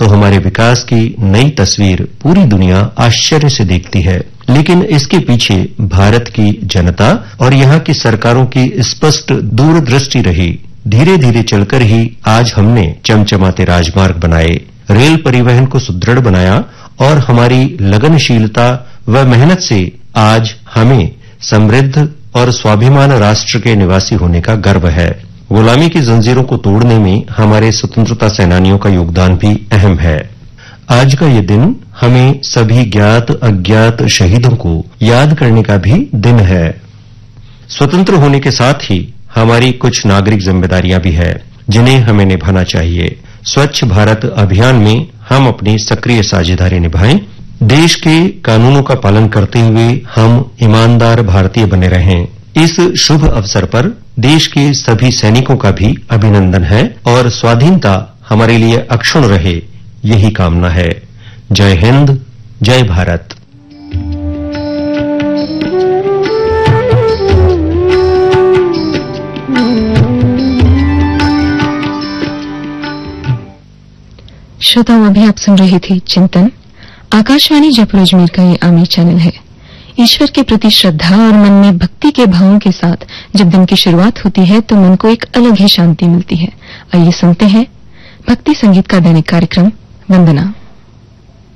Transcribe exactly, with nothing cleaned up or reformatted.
तो हमारे विकास की नई तस्वीर पूरी दुनिया आश्चर्य से देखती है। लेकिन इसके पीछे भारत की जनता और यहाँ की सरकारों की स्पष्ट दूरदृष्टि रही। धीरे धीरे चलकर ही आज हमने चमचमाते राजमार्ग बनाए, रेल परिवहन को सुदृढ़ बनाया और हमारी लगनशीलता व मेहनत से आज हमें समृद्ध और स्वाभिमान राष्ट्र के निवासी होने का गर्व है। गुलामी की जंजीरों को तोड़ने में हमारे स्वतंत्रता सेनानियों का योगदान भी अहम है। आज का ये दिन हमें सभी ज्ञात अज्ञात शहीदों को याद करने का भी दिन है। स्वतंत्र होने के साथ ही हमारी कुछ नागरिक जिम्मेदारियां भी है जिन्हें हमें निभाना चाहिए। स्वच्छ भारत अभियान में हम अपनी सक्रिय साझेदारी निभाएं। देश के कानूनों का पालन करते हुए हम ईमानदार भारतीय बने रहें। इस शुभ अवसर पर देश के सभी सैनिकों का भी अभिनंदन है और स्वाधीनता हमारे लिए अक्षुण्ण रहे, यही कामना है। जय हिंद, जय भारत। श्रोताओं, अभी आप सुन रही थी चिंतन। आकाशवाणी जयपुर अजमेर का ये आमिर चैनल है। ईश्वर के प्रति श्रद्धा और मन में भक्ति के भावों के साथ जब दिन की शुरुआत होती है तो मन को एक अलग ही शांति मिलती है। आइए सुनते हैं भक्ति संगीत का दैनिक कार्यक्रम वंदना।